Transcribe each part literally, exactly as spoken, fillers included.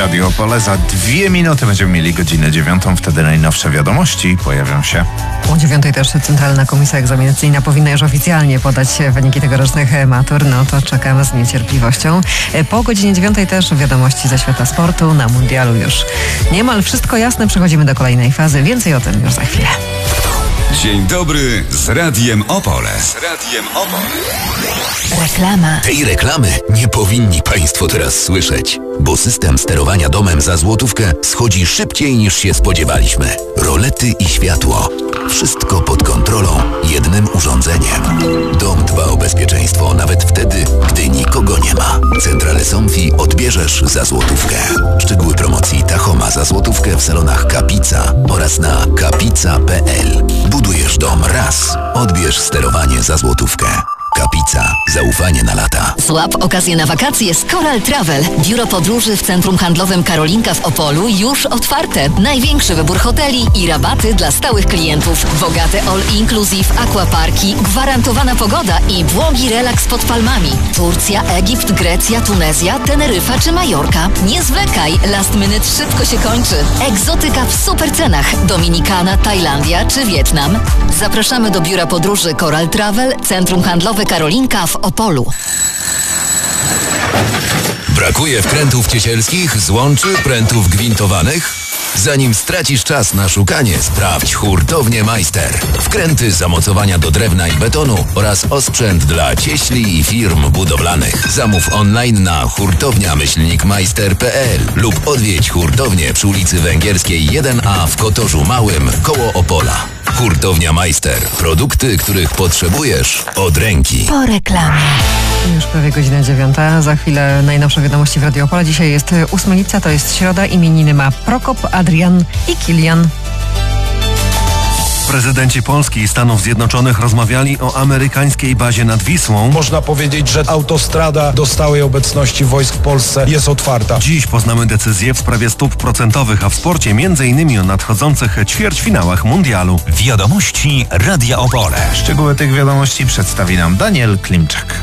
Radio Opole. Za dwie minuty będziemy mieli godzinę dziewiątą. Wtedy najnowsze wiadomości pojawią się. O dziewiątej też Centralna Komisja Egzaminacyjna powinna już oficjalnie podać wyniki tegorocznych matur. No to czekamy z niecierpliwością. Po godzinie dziewiątej też wiadomości ze świata sportu. Na mundialu już niemal wszystko jasne. Przechodzimy do kolejnej fazy. Więcej o tym już za chwilę. Dzień dobry z Radiem Opole. Z Radiem Opole. Reklama. Tej reklamy nie powinni Państwo teraz słyszeć, bo system sterowania domem za złotówkę schodzi szybciej niż się spodziewaliśmy. Rolety i światło. Wszystko pod kontrolą jednym urządzeniem. Dom dba o bezpieczeństwo nawet wtedy, gdy nikogo nie ma. Centrale Somfy odbierzesz za złotówkę. Szczegóły promocji Tachoma za złotówkę w salonach Kapica oraz na kapica kropka p l. Budujesz dom raz. Odbierz sterowanie za złotówkę. Kapica. Zaufanie na lata. Złap okazję na wakacje z Coral Travel. Biuro podróży w Centrum Handlowym Karolinka w Opolu już otwarte. Największy wybór hoteli i rabaty dla stałych klientów. Bogate all-inclusive, aquaparki, gwarantowana pogoda i błogi relaks pod palmami. Turcja, Egipt, Grecja, Tunezja, Teneryfa czy Majorka. Nie zwlekaj, last minute szybko się kończy. Egzotyka w super cenach. Dominikana, Tajlandia czy Wietnam. Zapraszamy do biura podróży Coral Travel, Centrum Handlowe Karolinka w Opolu. Brakuje wkrętów ciesielskich, złączy, prętów gwintowanych? Zanim stracisz czas na szukanie, sprawdź Hurtownię Majster. Wkręty, zamocowania do drewna i betonu oraz osprzęt dla cieśli i firm budowlanych. Zamów online na hurtownia myślnik majster kropka p l lub odwiedź hurtownię przy ulicy Węgierskiej jeden a w Kotorzu Małym koło Opola. Hurtownia Majster. Produkty, których potrzebujesz od ręki. Po reklamie. Już prawie godzina dziewiąta. Za chwilę najnowsze wiadomości w Radio Opole. Dzisiaj jest ósmego lipca, to jest środa. Imieniny ma Prokop, Adrian i Kilian. Prezydenci Polski i Stanów Zjednoczonych rozmawiali o amerykańskiej bazie nad Wisłą. Można powiedzieć, że autostrada do stałej obecności wojsk w Polsce jest otwarta. Dziś poznamy decyzję w sprawie stóp procentowych, a w sporcie m.in. o nadchodzących ćwierćfinałach mundialu. Wiadomości Radia Opole. Szczegóły tych wiadomości przedstawi nam Daniel Klimczak.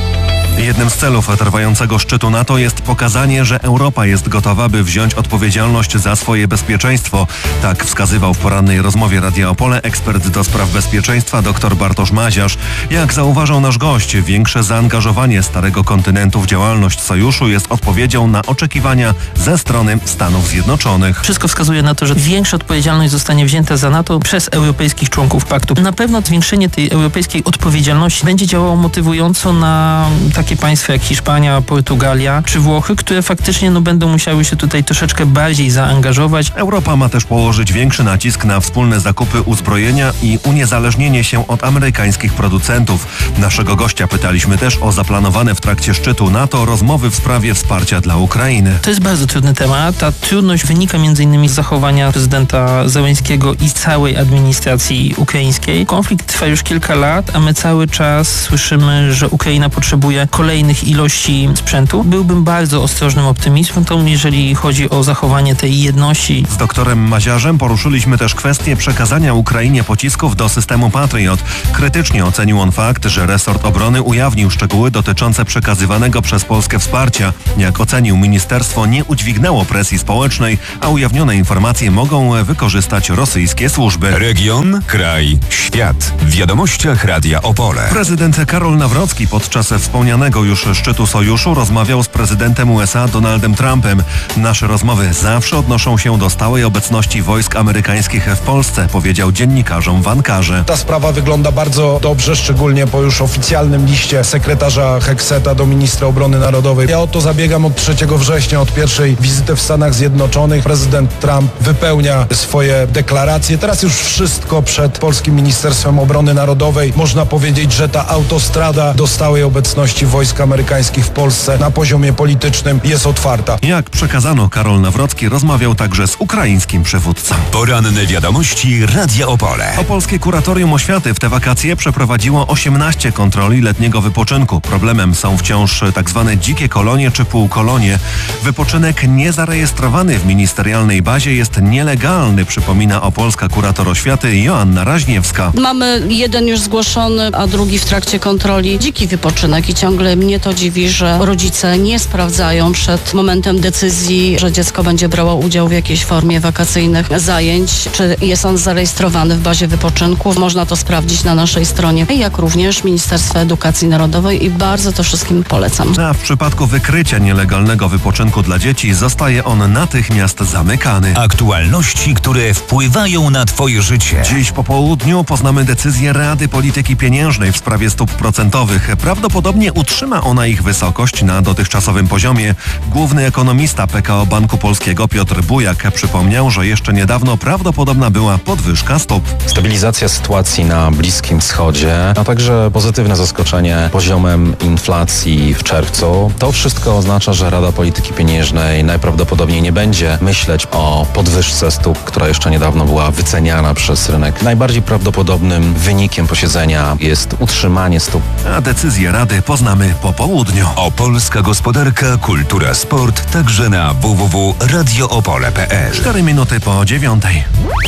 Jednym z celów trwającego szczytu NATO jest pokazanie, że Europa jest gotowa, by wziąć odpowiedzialność za swoje bezpieczeństwo. Tak wskazywał w porannej rozmowie Radia Opole ekspert do spraw bezpieczeństwa dr Bartosz Maziarz. Jak zauważał nasz gość, większe zaangażowanie Starego Kontynentu w działalność sojuszu jest odpowiedzią na oczekiwania ze strony Stanów Zjednoczonych. Wszystko wskazuje na to, że większa odpowiedzialność zostanie wzięta za NATO przez europejskich członków paktu. Na pewno zwiększenie tej europejskiej odpowiedzialności będzie działało motywująco na takie państwa jak Hiszpania, Portugalia czy Włochy, które faktycznie no, będą musiały się tutaj troszeczkę bardziej zaangażować. Europa ma też położyć większy nacisk na wspólne zakupy uzbrojenia i uniezależnienie się od amerykańskich producentów. Naszego gościa pytaliśmy też o zaplanowane w trakcie szczytu NATO rozmowy w sprawie wsparcia dla Ukrainy. To jest bardzo trudny temat. Ta trudność wynika między innymi z zachowania prezydenta Zełenskiego i całej administracji ukraińskiej. Konflikt trwa już kilka lat, a my cały czas słyszymy, że Ukraina potrzebuje kolejnych ilości sprzętu. Byłbym bardzo ostrożnym optymistą, jeżeli chodzi o zachowanie tej jedności. Z doktorem Maziarzem poruszyliśmy też kwestię przekazania Ukrainie pocisków do systemu Patriot. Krytycznie ocenił on fakt, że resort obrony ujawnił szczegóły dotyczące przekazywanego przez Polskę wsparcia. Jak ocenił ministerstwo, nie udźwignęło presji społecznej, a ujawnione informacje mogą wykorzystać rosyjskie służby. Region, kraj, świat. W wiadomościach Radia Opole. Prezydent Karol Nawrocki podczas wspomnianego już szczytu sojuszu rozmawiał z prezydentem U S A Donaldem Trumpem. Nasze rozmowy zawsze odnoszą się do stałej obecności wojsk amerykańskich w Polsce, powiedział dziennikarzom w Ankarze. Ta sprawa wygląda bardzo dobrze, szczególnie po już oficjalnym liście sekretarza Hegseta do ministra obrony narodowej. Ja o to zabiegam od trzeciego września, od pierwszej wizyty w Stanach Zjednoczonych. Prezydent Trump wypełnia swoje deklaracje. Teraz już wszystko przed Polskim Ministerstwem Obrony Narodowej. Można powiedzieć, że ta autostrada do stałej obecności wojsk amerykańskich w Polsce na poziomie politycznym jest otwarta. Jak przekazano, Karol Nawrocki rozmawiał także z ukraińskim przywódcą. Poranne wiadomości Radia Opole. Opolskie Kuratorium Oświaty w te wakacje przeprowadziło osiemnaście kontroli letniego wypoczynku. Problemem są wciąż tak zwane dzikie kolonie czy półkolonie. Wypoczynek niezarejestrowany w ministerialnej bazie jest nielegalny, przypomina opolska kurator oświaty Joanna Raźniewska. Mamy jeden już zgłoszony, a drugi w trakcie kontroli. Dziki wypoczynek i ciągle ogóle mnie to dziwi, że rodzice nie sprawdzają przed momentem decyzji, że dziecko będzie brało udział w jakiejś formie wakacyjnych zajęć, czy jest on zarejestrowany w bazie wypoczynku. Można to sprawdzić na naszej stronie, jak również Ministerstwa Edukacji Narodowej i bardzo to wszystkim polecam. A w przypadku wykrycia nielegalnego wypoczynku dla dzieci zostaje on natychmiast zamykany. Aktualności, które wpływają na Twoje życie. Dziś po południu poznamy decyzję Rady Polityki Pieniężnej w sprawie stóp procentowych. Prawdopodobnie utrzyma ona ich wysokość na dotychczasowym poziomie. Główny ekonomista P K O Banku Polskiego Piotr Bujak przypomniał, że jeszcze niedawno prawdopodobna była podwyżka stóp. Stabilizacja sytuacji na Bliskim Wschodzie, a także pozytywne zaskoczenie poziomem inflacji w czerwcu. To wszystko oznacza, że Rada Polityki Pieniężnej najprawdopodobniej nie będzie myśleć o podwyżce stóp, która jeszcze niedawno była wyceniana przez rynek. Najbardziej prawdopodobnym wynikiem posiedzenia jest utrzymanie stóp. A decyzję Rady poznamy po południu. Opolska gospodarka, kultura, sport, także na w w w kropka radio opole kropka p l. Cztery minuty po dziewiątej.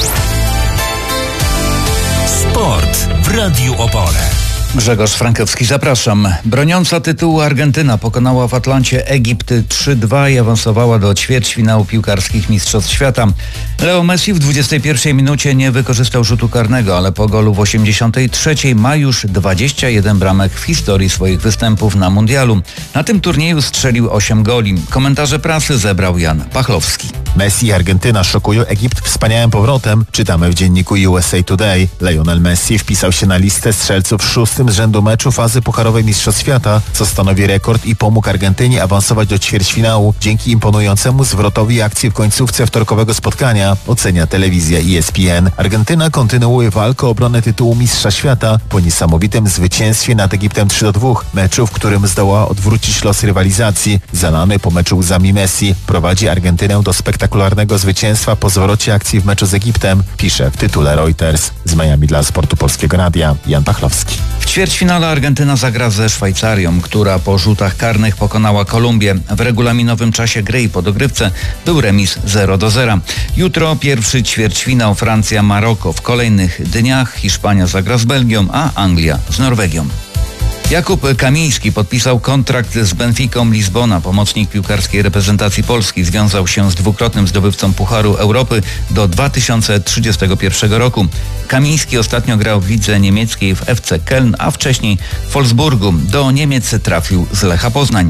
Sport w Radiu Opole. Grzegorz Frankowski, zapraszam. Broniąca tytułu Argentyna pokonała w Atlancie Egipt trzy dwa i awansowała do ćwierćfinału piłkarskich Mistrzostw Świata. Leo Messi w dwudziestej pierwszej minucie nie wykorzystał rzutu karnego, ale po golu w osiemdziesiątej trzeciej ma już dwadzieścia jeden bramek w historii swoich występów na mundialu. Na tym turnieju strzelił osiem goli. Komentarze prasy zebrał Jan Pachlowski. Messi i Argentyna szokują Egipt wspaniałym powrotem, czytamy w dzienniku U S A Today. Lionel Messi wpisał się na listę strzelców w szóstym z rzędu meczu fazy pucharowej Mistrzostw Świata, co stanowi rekord i pomógł Argentynie awansować do ćwierćfinału dzięki imponującemu zwrotowi akcji w końcówce wtorkowego spotkania, ocenia telewizja E S P N. Argentyna kontynuuje walkę o obronę tytułu Mistrza Świata po niesamowitym zwycięstwie nad Egiptem trzy do dwóch, meczu, w którym zdołała odwrócić los rywalizacji. Zalany po meczu łzami Messi prowadzi Argentynę do spektakularnego zwycięstwa po zwrocie akcji w meczu z Egiptem, pisze w tytule Reuters. Z Miami dla Sportu Polskiego Radia, Jan Pachlowski. W ćwierćfinale Argentyna zagra ze Szwajcarią, która po rzutach karnych pokonała Kolumbię. W regulaminowym czasie gry i po dogrywce był remis zero do zera. Jutro pierwszy ćwierćfinał Francja-Maroko. W kolejnych dniach Hiszpania zagra z Belgią, a Anglia z Norwegią. Jakub Kamiński podpisał kontrakt z Benficą Lizbona. Pomocnik piłkarskiej reprezentacji Polski związał się z dwukrotnym zdobywcą Pucharu Europy do dwa tysiące trzydziestego pierwszego roku. Kamiński ostatnio grał w lidze niemieckiej w F C Köln, a wcześniej w Wolfsburgu. Do Niemiec trafił z Lecha Poznań.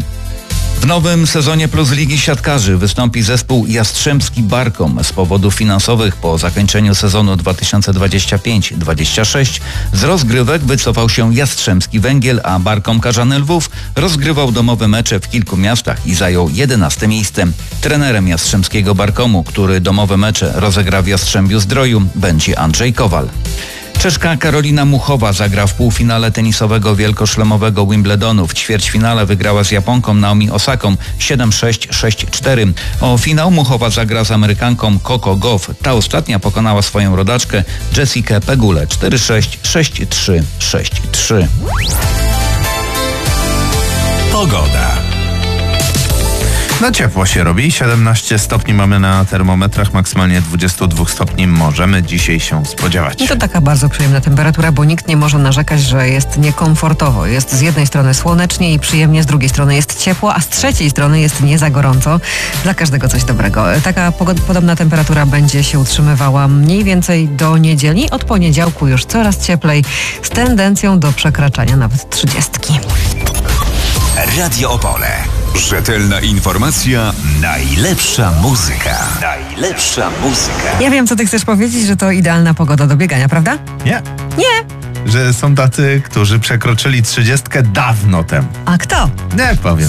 W nowym sezonie Plus Ligi Siatkarzy wystąpi zespół Jastrzębski Barkom. Z powodów finansowych po zakończeniu sezonu dwa tysiące dwudziestego piątego dwudziestego szóstego z rozgrywek wycofał się Jastrzębski Węgiel, a Barkom Karzany Lwów rozgrywał domowe mecze w kilku miastach i zajął jedenaste miejsce. Trenerem Jastrzębskiego Barkomu, który domowe mecze rozegra w Jastrzębiu Zdroju, będzie Andrzej Kowal. Czeszka Karolina Muchowa zagra w półfinale tenisowego wielkoszlemowego Wimbledonu. W ćwierćfinale wygrała z Japonką Naomi Osaką siedem sześć, sześć cztery. O finał Muchowa zagra z Amerykanką Coco Gauff. Ta ostatnia pokonała swoją rodaczkę Jessikę Pegulę cztery sześć, sześć trzy, sześć trzy. Pogoda. No ciepło się robi, siedemnaście stopni mamy na termometrach, maksymalnie dwadzieścia dwa stopni możemy dzisiaj się spodziewać. I to taka bardzo przyjemna temperatura, bo nikt nie może narzekać, że jest niekomfortowo. Jest z jednej strony słonecznie i przyjemnie, z drugiej strony jest ciepło, a z trzeciej strony jest nie za gorąco. Dla każdego coś dobrego. Taka pogod- podobna temperatura będzie się utrzymywała mniej więcej do niedzieli. Od poniedziałku już coraz cieplej, z tendencją do przekraczania nawet trzydziestki. Radio Opole. Rzetelna informacja, najlepsza muzyka. Najlepsza muzyka. Ja wiem, co ty chcesz powiedzieć, że to idealna pogoda do biegania, prawda? Nie. Nie. Że są tacy, którzy przekroczyli trzydziestkę dawno temu. A kto? Nie powiem.